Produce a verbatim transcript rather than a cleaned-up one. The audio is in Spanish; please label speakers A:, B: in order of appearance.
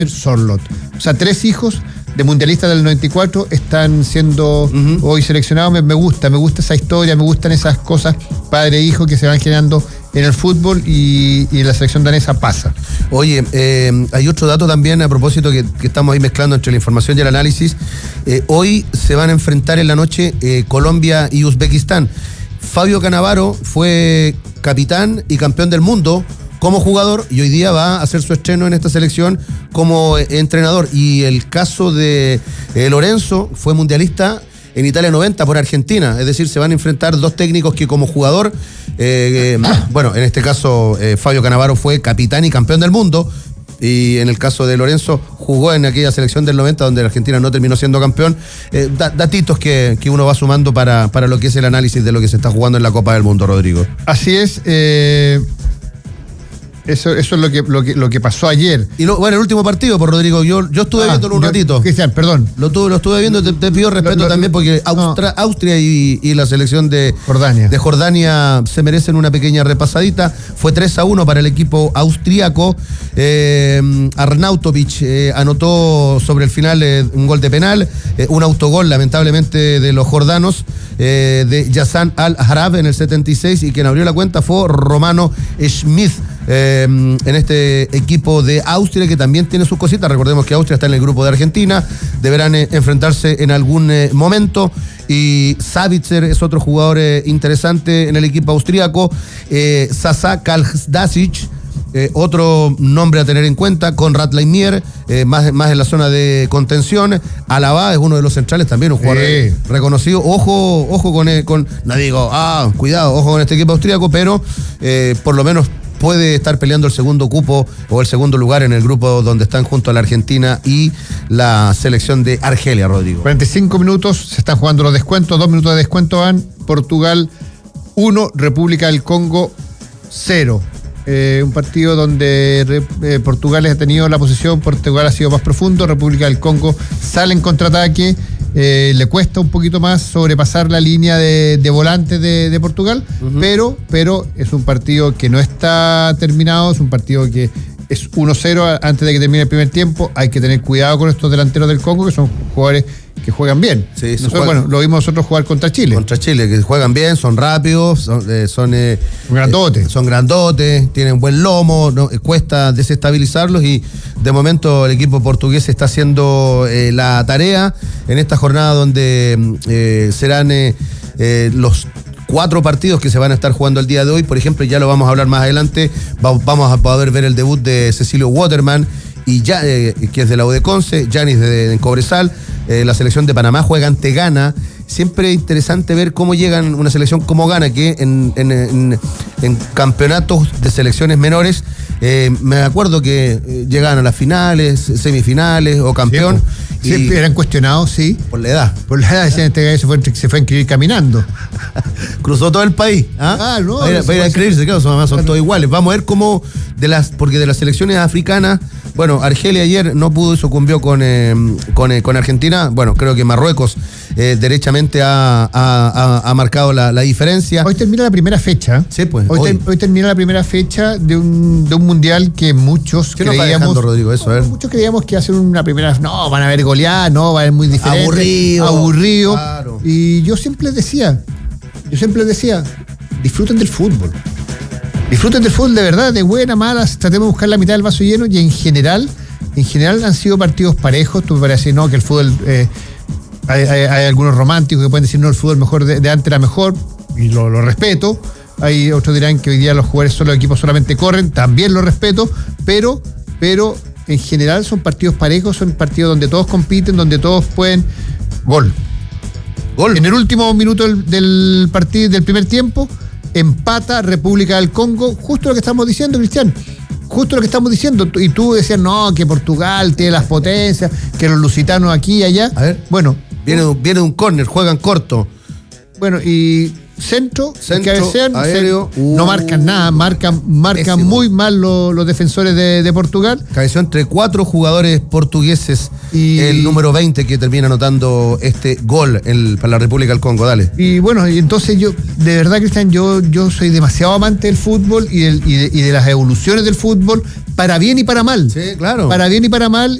A: Sorlot. O sea, tres hijos de mundialistas del noventa y cuatro están siendo uh-huh. hoy seleccionados. Me, me gusta, me gusta esa historia, me gustan esas cosas padre e hijo que se van generando en el fútbol y, y la selección danesa pasa.
B: Oye, eh, hay otro dato también a propósito que, que estamos ahí mezclando entre la información y el análisis. Eh, hoy se van a enfrentar en la noche eh, Colombia y Uzbekistán. Fabio Cannavaro fue capitán y campeón del mundo como jugador y hoy día va a hacer su estreno en esta selección como eh, entrenador. Y el caso de eh, Lorenzo fue mundialista en Italia noventa por Argentina, es decir, se van a enfrentar dos técnicos que como jugador, eh, eh, bueno, en este caso eh, Fabio Cannavaro fue capitán y campeón del mundo, y en el caso de Lorenzo jugó en aquella selección del noventa donde la Argentina no terminó siendo campeón. Eh, da, datitos que, que uno va sumando para, para lo que es el análisis de lo que se está jugando en la Copa del Mundo, Rodrigo.
A: Así es, eh... Eso, eso es lo que, lo que lo que pasó ayer.
B: Y lo, bueno, el último partido, por Rodrigo, yo, yo estuve ah, viéndolo un yo, ratito.
A: Cristian, perdón.
B: Lo, tuve, lo estuve viendo, te, te pido respeto lo, lo, también porque Austra, no. Austria y, y la selección de
A: Jordania.
B: de Jordania se merecen una pequeña repasadita. Fue tres a uno para el equipo austríaco. Eh, Arnautovic eh, anotó sobre el final eh, un gol de penal, eh, un autogol lamentablemente de los jordanos, eh, de Yassan Al-Harab en el setenta y seis, y quien abrió la cuenta fue Romano Schmid. Eh, en este equipo de Austria que también tiene sus cositas. Recordemos que Austria está en el grupo de Argentina, deberán eh, enfrentarse en algún eh, momento, y Savitzer es otro jugador eh, interesante en el equipo austríaco. eh, Sasa Kaljdasic, eh, otro nombre a tener en cuenta. Konrad Leimier, eh, más, más en la zona de contención. Alaba es uno de los centrales también, un jugador sí. reconocido. Ojo, ojo con, eh, con no digo, ah, cuidado, ojo con este equipo austríaco, pero eh, por lo menos puede estar peleando el segundo cupo o el segundo lugar en el grupo donde están junto a la Argentina y la selección de Argelia, Rodrigo.
A: cuarenta y cinco minutos, se están jugando los descuentos, dos minutos de descuento van. Portugal uno, República del Congo cero. Eh, un partido donde eh, Portugal ha tenido la posesión, Portugal ha sido más profundo, República del Congo sale en contraataque. Eh, le cuesta un poquito más sobrepasar la línea de, de volantes de, de Portugal, uh-huh. pero, pero es un partido que no está terminado, es un partido que es uno cero antes de que termine el primer tiempo. Hay que tener cuidado con estos delanteros del Congo, que son jugadores que juegan bien.
B: Sí,
A: nosotros,
B: juegan,
A: bueno, lo vimos nosotros jugar contra Chile.
B: Contra Chile, que juegan bien, son rápidos, son, eh, son eh,
A: grandotes.
B: Eh, son grandotes, tienen buen lomo, no, eh, cuesta desestabilizarlos, y de momento el equipo portugués está haciendo eh, la tarea en esta jornada donde eh, serán eh, eh, los cuatro partidos que se van a estar jugando el día de hoy. Por ejemplo, ya lo vamos a hablar más adelante, va, vamos a poder ver el debut de Cecilio Waterman, y ya, eh, que es de la U de Conce, Yanis de, de Cobresal. Eh, la selección de Panamá juega ante Ghana. Siempre interesante ver cómo llegan una selección como Ghana, que en, en, en, en campeonatos de selecciones menores, eh, me acuerdo que eh, llegaban a las finales, semifinales o campeón.
A: Sí, y eran cuestionados, sí.
B: Por la edad.
A: Por la edad, decían, este se fue, se fue a inscribir caminando.
B: Cruzó todo el país. ¿ah?
A: Ah, no.
B: Para ir, para ir a inscribirse, claro, son, son todos iguales. Vamos a ver cómo, de las, porque de las selecciones africanas, bueno, Argelia ayer no pudo y sucumbió con, eh, con, eh, con Argentina. Bueno, creo que Marruecos eh, derechamente ha, ha, ha marcado la, la diferencia.
A: Hoy termina la primera fecha.
B: Sí, pues.
A: Hoy,
B: hoy.
A: Ter, hoy termina la primera fecha de un, de un mundial que muchos
B: ¿Qué
A: creíamos.
B: nos va dejando, Rodrigo, eso? A ver.
A: Muchos creíamos que iba a ser una primera. No, van a haber goleadas, no, va a ser muy diferente.
B: Aburrido.
A: Aburrido.
B: Claro.
A: Y yo siempre les decía, yo siempre les decía, disfruten del fútbol. Disfruten del fútbol de verdad, de buena, mala, tratemos de buscar la mitad del vaso lleno, y en general, en general han sido partidos parejos. Tú me parece, no, que el fútbol, eh, hay, hay, hay algunos románticos que pueden decir, no, el fútbol mejor de, de antes era mejor, y lo, lo respeto. Hay otros dirán que hoy día los jugadores solo, los equipos solamente corren, también lo respeto, pero, pero en general son partidos parejos, son partidos donde todos compiten, donde todos pueden. Gol. Gol. En el último minuto del, del partido, del primer tiempo, empata República del Congo, justo lo que estamos diciendo, Cristian. Justo lo que estamos diciendo. Y tú decías, no, que Portugal tiene las potencias, que los lusitanos aquí y allá.
B: A ver.
A: Bueno.
B: Viene, viene de un córner, juegan corto.
A: Bueno, y centro,
B: centro
A: cabecean,
B: aéreo,
A: uh, no marcan nada, marcan, marcan muy mal los, los defensores de, de Portugal.
B: Cabeció entre cuatro jugadores portugueses, y el número veinte que termina anotando este gol el, para la República del Congo. Dale.
A: Y bueno, y entonces yo, de verdad, Cristian, yo, yo soy demasiado amante del fútbol y, del, y, de, y de las evoluciones del fútbol para bien y para mal.
B: Sí, claro.
A: Para bien y para mal.